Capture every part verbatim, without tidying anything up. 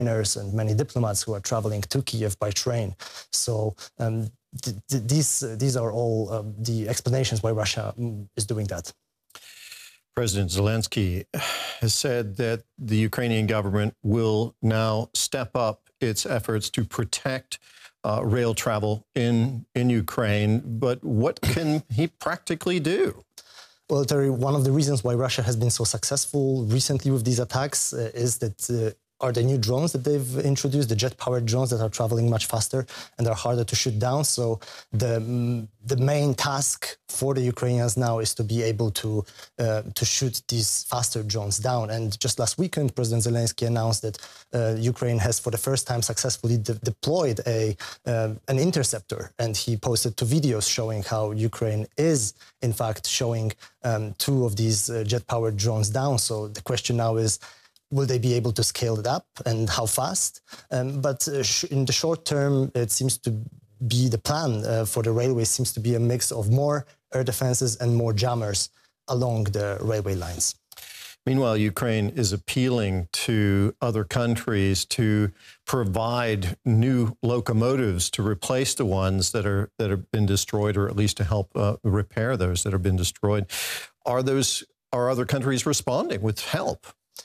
foreigners and many diplomats who are traveling to Kiev by train. So um, th th these, uh, these are all uh, the explanations why Russia mm, is doing that. President Zelensky has said that the Ukrainian government will now step up its efforts to protect uh, rail travel in, in Ukraine. But what can he practically do? Well, Terry, one of the reasons why Russia has been so successful recently with these attacks uh, is that uh, are the new drones that they've introduced, the jet-powered drones that are traveling much faster and are harder to shoot down. So the, mm, the main task for the Ukrainians now is to be able to, uh, to shoot these faster drones down. And just last weekend, President Zelensky announced that uh, Ukraine has, for the first time, successfully de deployed a, uh, an interceptor. And he posted two videos showing how Ukraine is, in fact, showing um, two of these uh, jet-powered drones down. So the question now is, will they be able to scale it up and how fast? Um, but uh, sh in the short term, it seems to be the plan uh, for the railway seems to be a mix of more air defenses and more jammers along the railway lines. Meanwhile, Ukraine is appealing to other countries to provide new locomotives to replace the ones that are that have been destroyed, or at least to help uh, repair those that have been destroyed. Are those are other countries responding with help?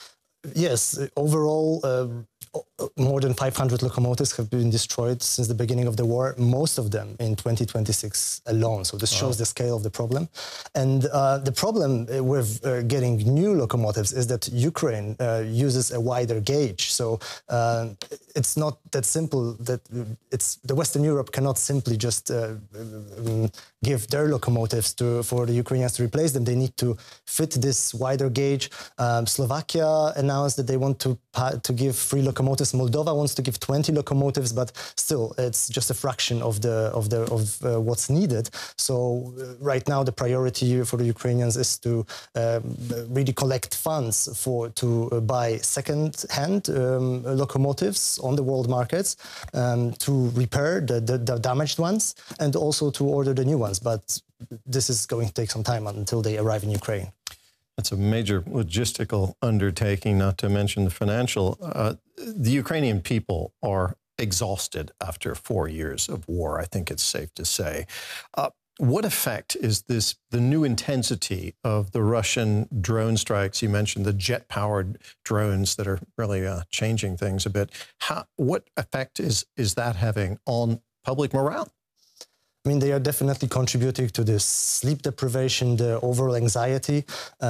Yes, overall, uh, more than five hundred locomotives have been destroyed since the beginning of the war, most of them in twenty twenty-six alone. So this shows wow. the scale of the problem. And uh, the problem with uh, getting new locomotives is that Ukraine uh, uses a wider gauge. So uh, it's not that simple that it's the Western Europe cannot simply just uh, um, give their locomotives to for the Ukrainians to replace them. They need to fit this wider gauge. Um, Slovakia announced that they want to to give free locomotives. Moldova wants to give twenty locomotives, but still, it's just a fraction of the of the of uh, what's needed. So uh, right now, the priority for the Ukrainians is to um, really collect funds for to uh, buy second-hand um, locomotives on the world markets, um, to repair the, the, the damaged ones, and also to order the new ones. But this is going to take some time until they arrive in Ukraine. It's a major logistical undertaking, not to mention the financial. Uh, the Ukrainian people are exhausted after four years of war, I think it's safe to say. Uh, what effect is this, the new intensity of the Russian drone strikes? You mentioned the jet-powered drones that are really uh, changing things a bit. How, what effect is, is that having on public morale? I mean, they are definitely contributing to the sleep deprivation, the overall anxiety,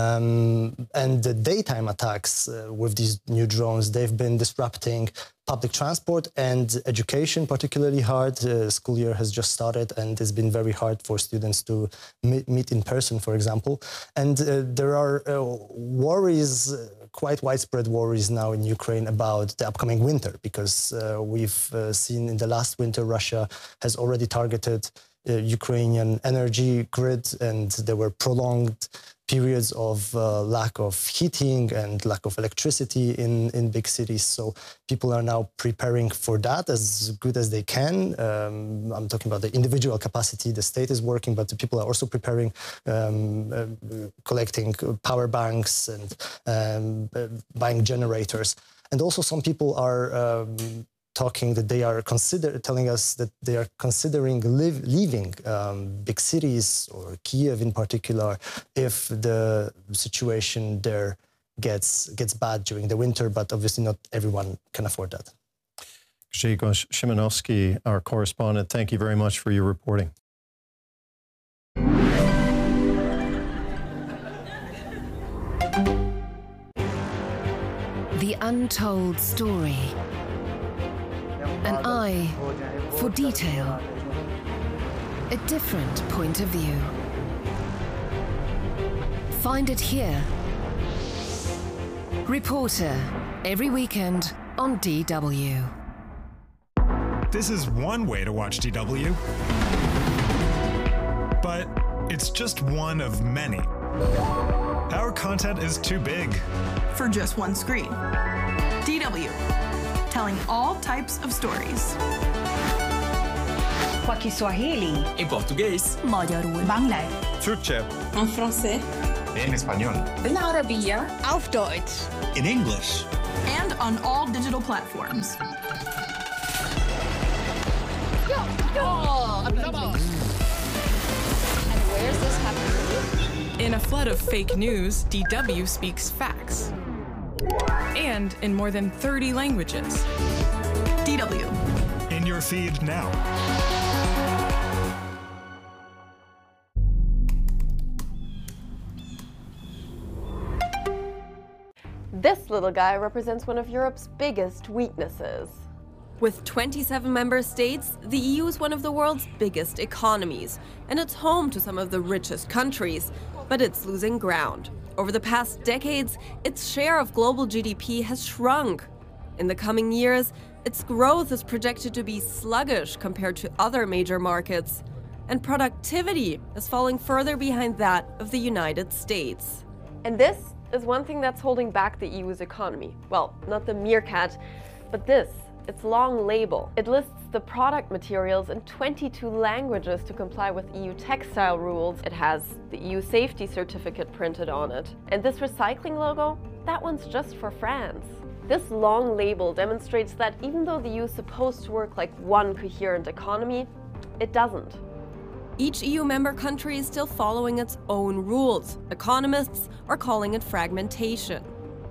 um, and the daytime attacks uh, with these new drones. They've been disrupting public transport and education particularly hard. Uh, school year has just started, and it's been very hard for students to meet, meet in person, for example. And uh, there are uh, worries, uh, quite widespread worries now in Ukraine about the upcoming winter, because uh, we've uh, seen in the last winter Russia has already targeted uh, Ukrainian energy grid, and there were prolonged periods of uh, lack of heating and lack of electricity in, in big cities. So people are now preparing for that as good as they can. Um, I'm talking about the individual capacity. The state is working, but the people are also preparing, um, uh, collecting power banks and um, uh, buying generators. And also some people are um, talking that they are consider telling us that they are considering live, leaving um, big cities, or Kiev in particular, if the situation there gets gets bad during the winter. But obviously, not everyone can afford that. Grzegorz Szymanowski, our correspondent, thank you very much for your reporting. The untold story. An eye for detail. A different point of view. Find it here. Reporter, every weekend on D W. This is one way to watch D W, but it's just one of many. Our content is too big for just one screen. D W, telling all types of stories. Kwa Kiswahili, en portugués, Magyarul, Bangla, Turkceh, en français, en español, بالعربية, auf Deutsch, in English, and on all digital platforms. And where's this happening? In a flood of fake news, D W speaks facts. And in more than thirty languages. D W. In your feed now. This little guy represents one of Europe's biggest weaknesses. With twenty-seven member states, the E U is one of the world's biggest economies, and it's home to some of the richest countries, but it's losing ground. Over the past decades, its share of global G D P has shrunk. In the coming years, its growth is projected to be sluggish compared to other major markets, and productivity is falling further behind that of the United States. And this is one thing that's holding back the E U's economy. Well, not the meerkat, but this. Its long label. It lists the product materials in twenty-two languages to comply with E U textile rules. It has the E U safety certificate printed on it. And this recycling logo, that one's just for France. This long label demonstrates that even though the E U is supposed to work like one coherent economy, it doesn't. Each E U member country is still following its own rules. Economists are calling it fragmentation.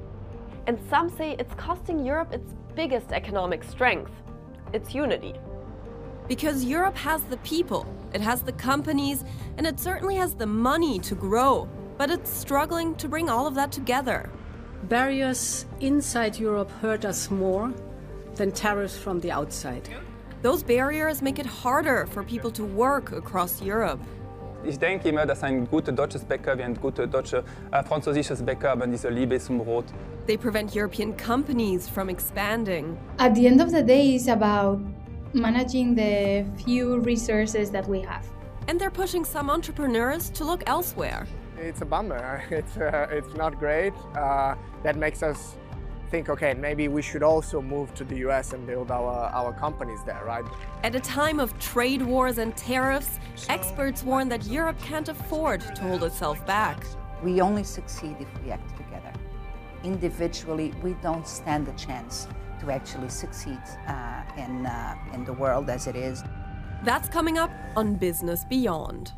And some say it's costing Europe its biggest economic strength, its unity. Because Europe has the people, it has the companies, and it certainly has the money to grow, but it's struggling to bring all of that together. Barriers inside Europe hurt us more than tariffs from the outside. Those barriers make it harder for people to work across Europe. Ich denke immer, dass ein guter deutsches Bäcker wie ein guter deutscher äh, französisches Bäcker haben diese Liebe zum Brot. They prevent European companies from expanding. At the end of the day, it's about managing the few resources that we have. And they're pushing some entrepreneurs to look elsewhere. It's a bummer. It's, uh, it's not great. Uh, that makes us think, okay, maybe we should also move to the U S and build our, our companies there, right? At a time of trade wars and tariffs, experts warn that Europe can't afford to hold itself back. We only succeed if we act together. Individually, we don't stand a chance to actually succeed uh, in, uh, in the world as it is. That's coming up on Business Beyond.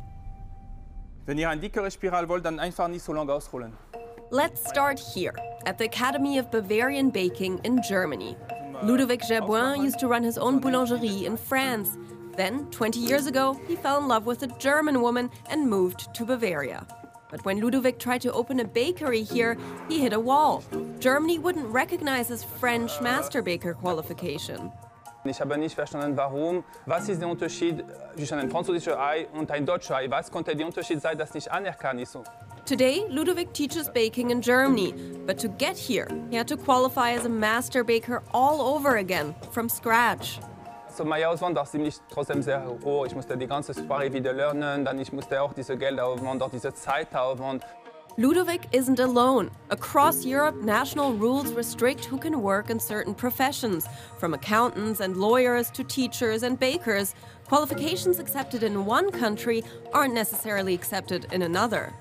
Wenn ihr eine dickere Spirale wollt, dann einfach nicht so lange ausrollen. Let's start here, at the Academy of Bavarian Baking in Germany. Ludovic Gerboin used to run his own boulangerie in France. Then, twenty years ago, he fell in love with a German woman and moved to Bavaria. But when Ludovic tried to open a bakery here, he hit a wall. Germany wouldn't recognize his French master baker qualification. Ich habe nicht verstanden, warum. Was ist der Unterschied zwischen einem französischen Ei und einem deutschen Ei? Was konnte der Unterschied sein, das nicht anerkannt ist? Today, Ludovic teaches baking in Germany, but to get here, he had to qualify as a master baker all over again, from scratch. So, mein Aufwand war ziemlich trotzdem sehr hoch. Ich musste die ganze Sprache wieder lernen, dann ich musste auch diese Geldaufwand, auch diese Zeitaufwand. Ludovic isn't alone. Across Europe, national rules restrict who can work in certain professions, from accountants and lawyers to teachers and bakers. Qualifications accepted in one country aren't necessarily accepted in another.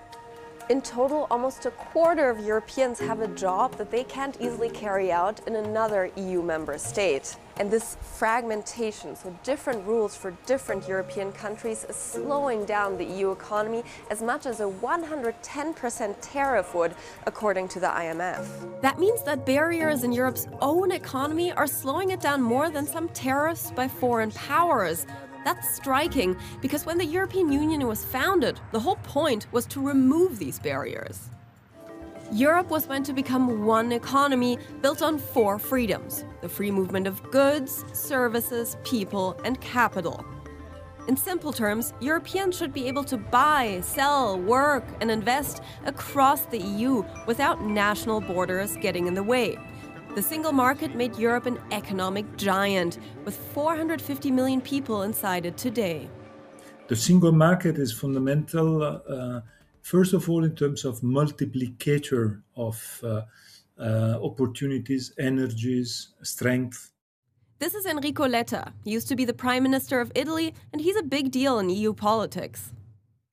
In total, almost a quarter of Europeans have a job that they can't easily carry out in another E U member state. And this fragmentation, so different rules for different European countries, is slowing down the E U economy as much as a one hundred ten percent tariff would, according to the I M F. That means that barriers in Europe's own economy are slowing it down more than some tariffs by foreign powers. That's striking, because when the European Union was founded, the whole point was to remove these barriers. Europe was meant to become one economy built on four freedoms: the free movement of goods, services, people, and capital. In simple terms, Europeans should be able to buy, sell, work, and invest across the E U without national borders getting in the way. The single market made Europe an economic giant, with four hundred fifty million people inside it today. The single market is fundamental, uh, first of all, in terms of multiplicator of uh, uh, opportunities, energies, strength. This is Enrico Letta. He used to be the Prime Minister of Italy, and he's a big deal in E U politics.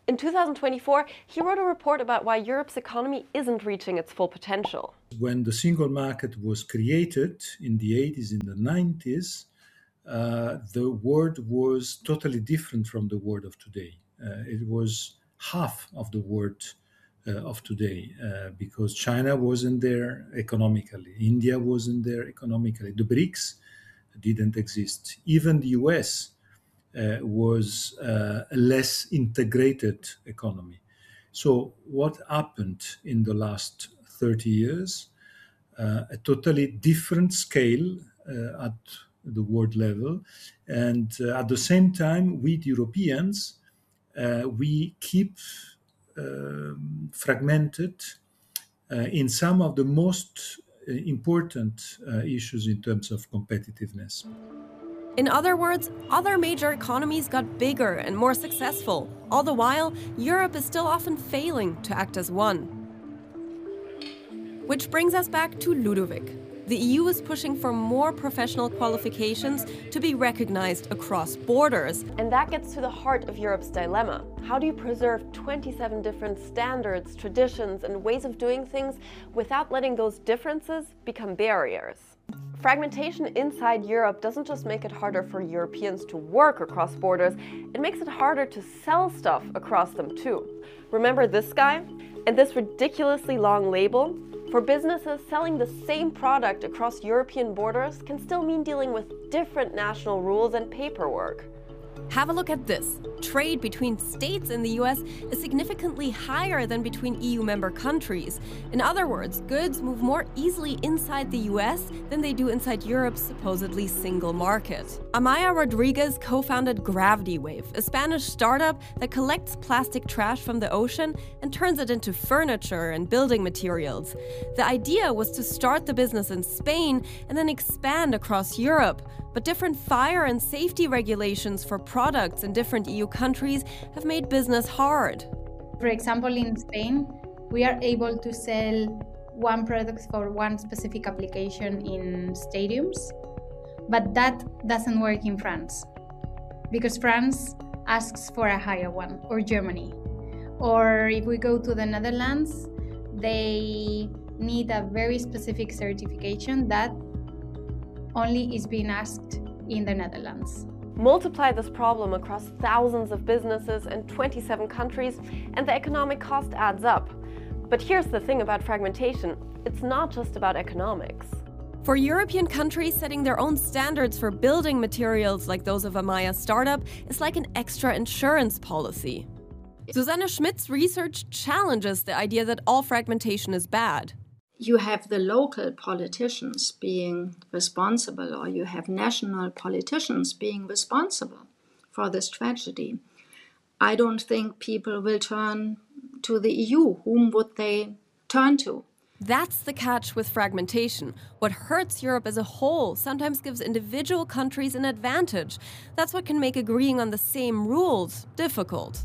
In two thousand twenty-four, he wrote a report about why Europe's economy isn't reaching its full potential. When the single market was created in the eighties, in the nineties, uh, the world was totally different from the world of today. Uh, it was half of the world uh, of today uh, because China wasn't there economically, India wasn't there economically, the BRICS didn't exist. Even the U S uh, was uh, a less integrated economy. So what happened in the last thirty years? Uh, a totally different scale uh, at the world level. And uh, at the same time, we Europeans, uh, we keep uh, fragmented uh, in some of the most uh, important uh, issues in terms of competitiveness. In other words, other major economies got bigger and more successful. All the while, Europe is still often failing to act as one. Which brings us back to Ludovic. The E U is pushing for more professional qualifications to be recognized across borders. And that gets to the heart of Europe's dilemma. How do you preserve twenty-seven different standards, traditions, and ways of doing things without letting those differences become barriers? Fragmentation inside Europe doesn't just make it harder for Europeans to work across borders, it makes it harder to sell stuff across them too. Remember this guy? And this ridiculously long label? For businesses, selling the same product across European borders can still mean dealing with different national rules and paperwork. Have a look at this. Trade between states in the U S is significantly higher than between E U member countries. In other words, goods move more easily inside the U S than they do inside Europe's supposedly single market. Amaya Rodriguez co-founded Gravity Wave, a Spanish startup that collects plastic trash from the ocean and turns it into furniture and building materials. The idea was to start the business in Spain and then expand across Europe. But different fire and safety regulations for products in different E U countries have made business hard. For example, in Spain, we are able to sell one product for one specific application in stadiums, but that doesn't work in France because France asks for a higher one, or Germany. Or if we go to the Netherlands, they need a very specific certification that only is being asked in the Netherlands. Multiply this problem across thousands of businesses in twenty-seven countries, and the economic cost adds up. But here's the thing about fragmentation, it's not just about economics. For European countries, setting their own standards for building materials like those of Amaya's startup is like an extra insurance policy. Susanne Schmidt's research challenges the idea that all fragmentation is bad. You have the local politicians being responsible, or you have national politicians being responsible for this tragedy. I don't think people will turn to the E U. Whom would they turn to? That's the catch with fragmentation. What hurts Europe as a whole sometimes gives individual countries an advantage. That's what can make agreeing on the same rules difficult.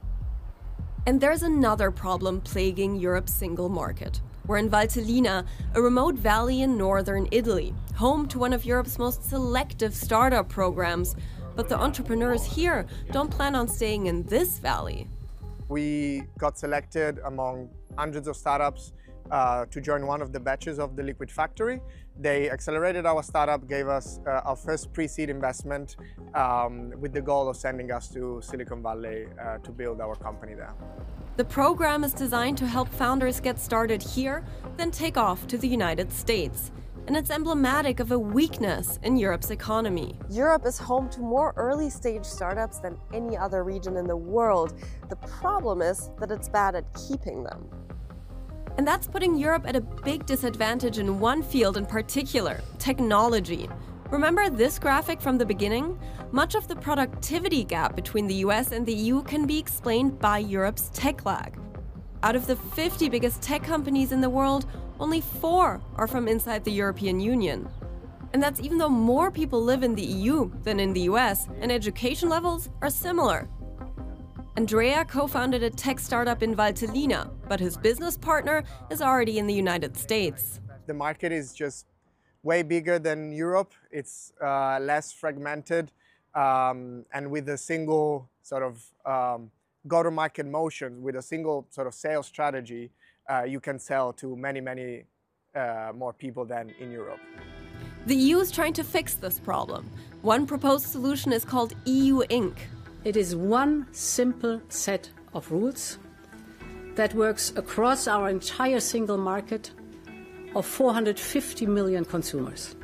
And there's another problem plaguing Europe's single market. We're in Valtellina, a remote valley in northern Italy, home to one of Europe's most selective startup programs. But the entrepreneurs here don't plan on staying in this valley. We got selected among hundreds of startups uh, to join one of the batches of the Liquid Factory. They accelerated our startup, gave us uh, our first pre-seed investment um, with the goal of sending us to Silicon Valley uh, to build our company there. The program is designed to help founders get started here, then take off to the United States. And it's emblematic of a weakness in Europe's economy. Europe is home to more early-stage startups than any other region in the world. The problem is that it's bad at keeping them. And that's putting Europe at a big disadvantage in one field in particular, technology. Remember this graphic from the beginning? Much of the productivity gap between the U S and the E U can be explained by Europe's tech lag. Out of the fifty biggest tech companies in the world, only four are from inside the European Union. And that's even though more people live in the E U than in the U S, and education levels are similar. Andrea co-founded a tech startup in Valtellina, but his business partner is already in the United States. The market is just way bigger than Europe. It's uh, less fragmented, um, and with a single sort of um, go-to-market motions with a single sort of sales strategy, uh, you can sell to many, many uh, more people than in Europe. The E U is trying to fix this problem. One proposed solution is called E U Incorporated. It is one simple set of rules that works across our entire single market of four hundred fifty million consumers.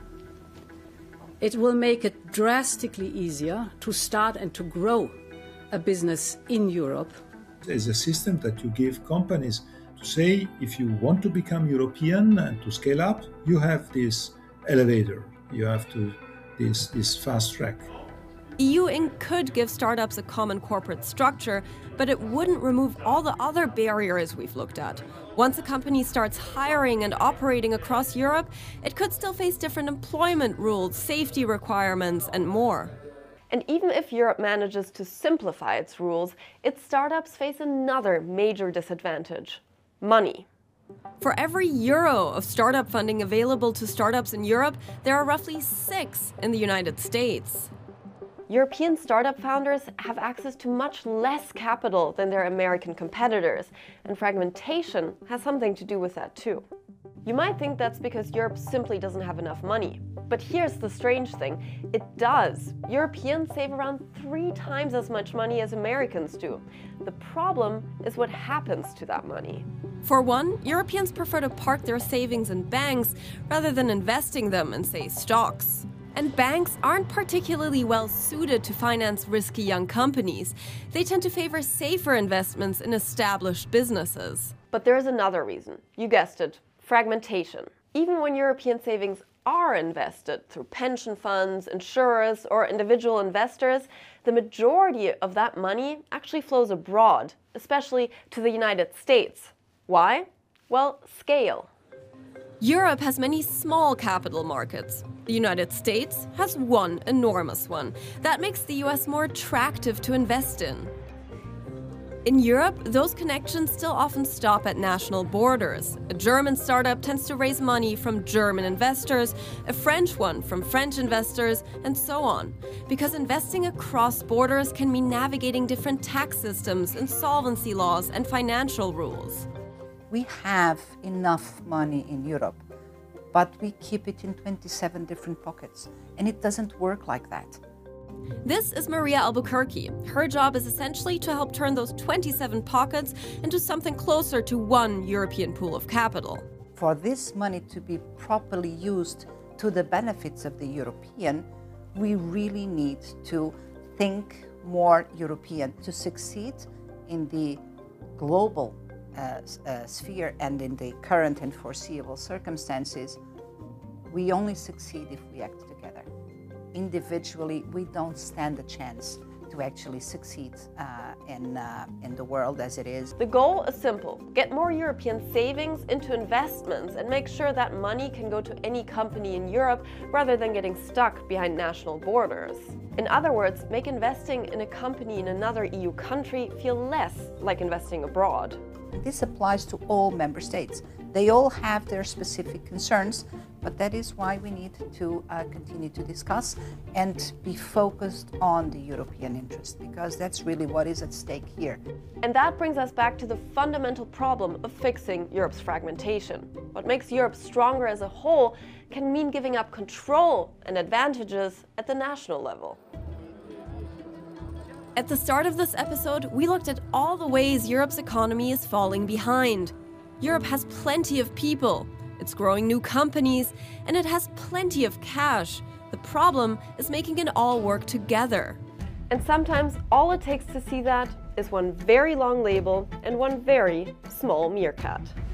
It will make it drastically easier to start and to grow a business in Europe. There's a system that you give companies to say, if you want to become European and to scale up, you have this elevator, you have to this this fast track. E U Incorporated could give startups a common corporate structure, but it wouldn't remove all the other barriers we've looked at. Once a company starts hiring and operating across Europe, it could still face different employment rules, safety requirements, and more. And even if Europe manages to simplify its rules, its startups face another major disadvantage: money. For every euro of startup funding available to startups in Europe, there are roughly six in the United States. European startup founders have access to much less capital than their American competitors, and fragmentation has something to do with that too. You might think that's because Europe simply doesn't have enough money. But here's the strange thing: it does. Europeans save around three times as much money as Americans do. The problem is what happens to that money. For one, Europeans prefer to park their savings in banks rather than investing them in, say, stocks. And banks aren't particularly well suited to finance risky young companies. They tend to favor safer investments in established businesses. But there's another reason. You guessed it, fragmentation. Even when European savings are invested through pension funds, insurers, or individual investors, the majority of that money actually flows abroad, especially to the United States. Why? Well, scale. Europe has many small capital markets. The United States has one enormous one. That makes the U S more attractive to invest in. In Europe, those connections still often stop at national borders. A German startup tends to raise money from German investors, a French one from French investors, and so on. Because investing across borders can mean navigating different tax systems, insolvency laws, and financial rules. We have enough money in Europe, but we keep it in twenty-seven different pockets, and it doesn't work like that. This is Maria Albuquerque. Her job is essentially to help turn those twenty-seven pockets into something closer to one European pool of capital. For this money to be properly used to the benefits of the European, we really need to think more European. To succeed in the global Uh, uh, sphere and in the current and foreseeable circumstances, we only succeed if we act together. Individually, we don't stand a chance to actually succeed uh, in, uh, in the world as it is. The goal is simple: get more European savings into investments and make sure that money can go to any company in Europe rather than getting stuck behind national borders. In other words, make investing in a company in another E U country feel less like investing abroad. This applies to all member states. They all have their specific concerns, but that is why we need to uh, continue to discuss and be focused on the European interest, because that's really what is at stake here. And that brings us back to the fundamental problem of fixing Europe's fragmentation. What makes Europe stronger as a whole can mean giving up control and advantages at the national level. At the start of this episode, we looked at all the ways Europe's economy is falling behind. Europe has plenty of people, it's growing new companies, and it has plenty of cash. The problem is making it all work together. And sometimes all it takes to see that is one very long label and one very small meerkat.